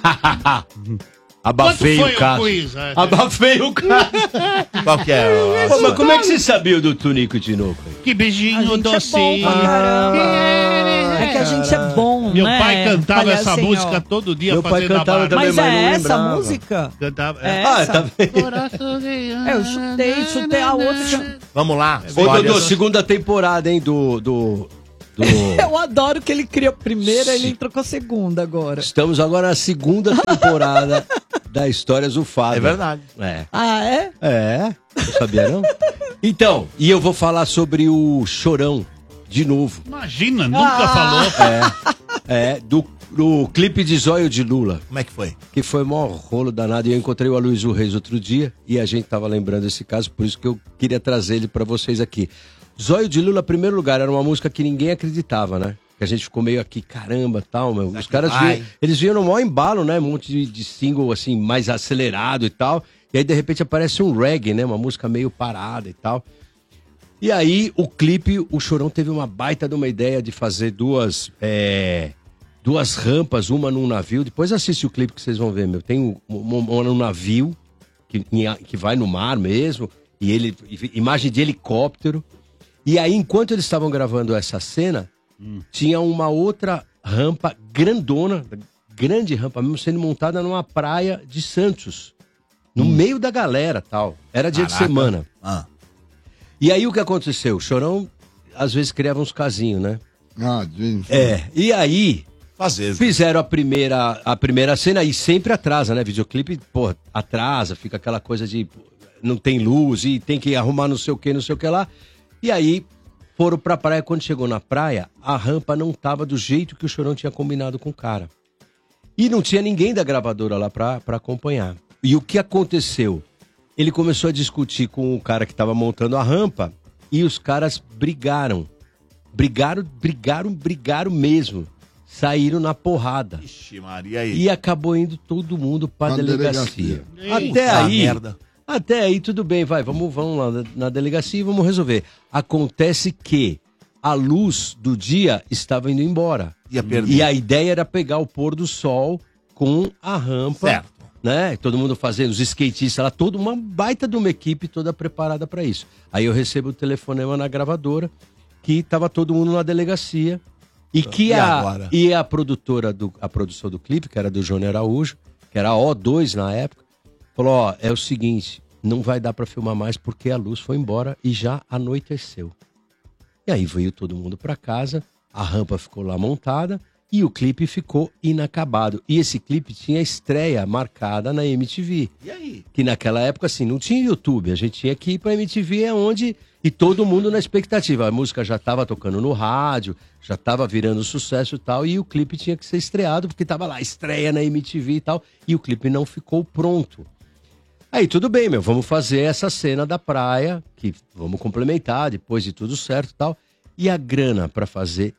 Abafei o caso. Abafei o caso. Qual que é? Pô, mas como é que você sabia do Tunico de novo? Que beijinho docinho. É que a gente é bom, Meu né? pai cantava essa Palhacinho. música todo dia Meu pai fazendo cantava a também, Mas mas é não essa lembrava. música? Cantava. É Ah, essa? tá vendo? Eu chutei a outra. Vamos lá. Ô, Dodô, Histórias. segunda temporada, hein, do... Eu adoro que ele cria a primeira e ele entrou com a segunda agora. Estamos agora na segunda temporada da Histórias do Fábio. É verdade. É. Ah, é? É, não sabia não? Então, e eu vou falar sobre o Chorão, de novo. Imagina, nunca falou. Do clipe de Zóio de Lula. Como é que foi? Que foi o maior rolo danado. E eu encontrei o Aloysio Reis outro dia e a gente tava lembrando esse caso, por isso que eu queria trazer ele pra vocês aqui. Zóio de Lula, em primeiro lugar, era uma música que ninguém acreditava, né? Que a gente ficou meio aqui, caramba, tal, meu. Os caras eles vinham no maior embalo, né? Um monte de single, assim, mais acelerado e tal. E aí, de repente, aparece um reggae, né? Uma música meio parada e tal. E aí, o clipe, o Chorão teve uma baita de uma ideia de fazer duas rampas, uma num navio. Depois assiste o clipe que vocês vão ver, meu. Tem uma num navio, que vai no mar mesmo, e imagem de helicóptero. E aí, enquanto eles estavam gravando essa cena, tinha uma outra rampa grandona, grande rampa mesmo, sendo montada numa praia de Santos. No meio da galera, tal. Era dia de semana. E aí, o que aconteceu? O Chorão, às vezes, criava uns casinhos, né? E aí... Fizeram a primeira cena e sempre atrasa, né? Videoclipe, pô, atrasa, fica aquela coisa de não tem luz e tem que arrumar não sei o que lá. E aí foram pra praia. Quando chegou na praia, a rampa não tava do jeito que o Chorão tinha combinado com o cara. E não tinha ninguém da gravadora lá pra acompanhar. E o que aconteceu? Ele começou a discutir com o cara que tava montando a rampa e os caras brigaram. Brigaram mesmo. Saíram na porrada. Ixi, Maria, e acabou indo todo mundo pra delegacia. Até aí tudo bem, vamos lá na delegacia e vamos resolver. Acontece que a luz do dia estava indo embora. E a ideia era pegar o pôr do sol com a rampa. Certo. Né? Todo mundo fazendo, os skatistas lá, toda uma baita de uma equipe toda preparada pra isso. Aí eu recebo o telefonema na gravadora que tava todo mundo na delegacia. E a produtora a produção do clipe, que era do Johnny Araújo, que era a O2 na época, falou, ó, é o seguinte, não vai dar pra filmar mais porque a luz foi embora e já anoiteceu. E aí veio todo mundo pra casa, a rampa ficou lá montada e o clipe ficou inacabado. E esse clipe tinha estreia marcada na MTV. E aí? Que naquela época, assim, não tinha YouTube, a gente tinha que ir pra MTV, onde... E todo mundo na expectativa. A música já estava tocando no rádio, já estava virando sucesso e tal, e o clipe tinha que ser estreado, porque estava lá, estreia na MTV e tal, e o clipe não ficou pronto. Aí tudo bem, vamos fazer essa cena da praia, que vamos complementar depois de tudo certo e tal. E a grana para fazer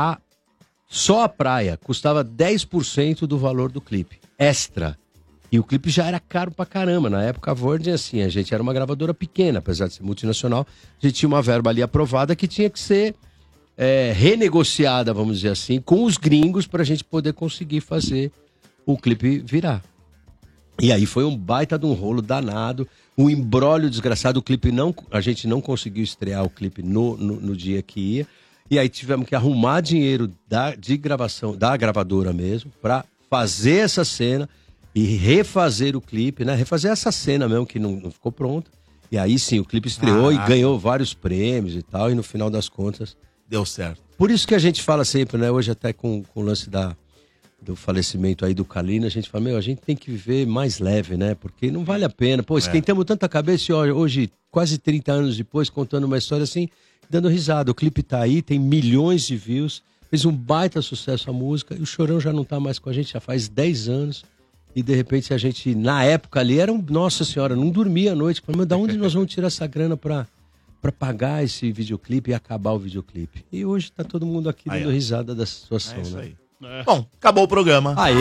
só a praia custava 10% do valor do clipe, extra. E o clipe já era caro pra caramba. Na época, a Virgin, assim, a gente era uma gravadora pequena, apesar de ser multinacional. A gente tinha uma verba ali aprovada que tinha que ser renegociada, vamos dizer assim, com os gringos pra gente poder conseguir fazer o clipe virar. E aí foi um baita de um rolo danado, um imbróglio desgraçado. O clipe a gente não conseguiu estrear o clipe no dia que ia. E aí tivemos que arrumar dinheiro de gravação, da gravadora mesmo, pra fazer essa cena e refazer o clipe, né? Refazer essa cena mesmo que não ficou pronta. E aí sim, o clipe estreou e ganhou vários prêmios e tal. E no final das contas... deu certo. Por isso que a gente fala sempre, né? Hoje até com o lance do falecimento aí do Kalina, a gente fala, a gente tem que viver mais leve, né? Porque não vale a pena. Pô, esquentamos tanta cabeça e hoje, quase 30 anos depois, contando uma história assim, dando risada. O clipe tá aí, tem milhões de views, fez um baita sucesso a música, e o Chorão já não tá mais com a gente, já faz 10 anos. E de repente a gente, na época ali, nossa senhora, não dormia à noite. Falei, mas da onde nós vamos tirar essa grana pra pagar esse videoclipe e acabar o videoclipe? E hoje tá todo mundo aqui dando risada da situação, isso né? aí. Bom, acabou o programa. Aê!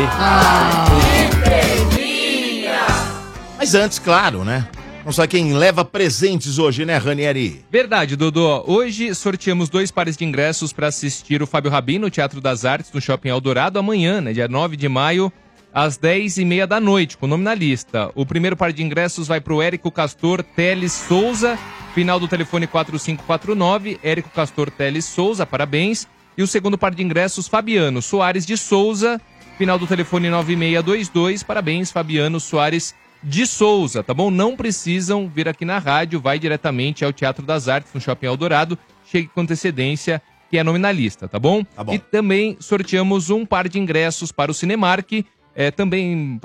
Mas antes, claro, né? Não só quem leva presentes hoje, né, Ranieri? Verdade, Dodô. Hoje sorteamos 2 pares de ingressos para assistir o Fábio Rabin no Teatro das Artes, no Shopping Eldorado, amanhã, né, dia 9 de maio, às 10h30 da noite, com o nome na lista. O primeiro par de ingressos vai pro Érico Castor Teles Souza, final do telefone 4549, Érico Castor Teles Souza, parabéns. E o segundo par de ingressos, Fabiano Soares de Souza, final do telefone 9622, parabéns, Fabiano Soares de Souza, tá bom? Não precisam vir aqui na rádio, vai diretamente ao Teatro das Artes, no Shopping Eldorado, chegue com antecedência, que é nome na lista, tá bom? Tá bom. E também sorteamos um par de ingressos para o Cinemark, também